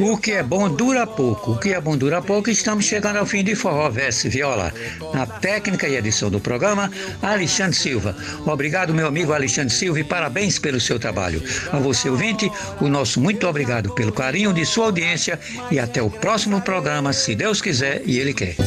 O que é bom dura pouco. O que é bom dura pouco. Estamos chegando ao fim de Forró Verso e Viola. Na técnica e edição do programa, Alexandre Silva. Obrigado, meu amigo Alexandre Silva, e parabéns pelo seu trabalho. A você, ouvinte, o nosso muito obrigado pelo carinho de sua audiência e até o próximo programa, se Deus quiser e Ele quer.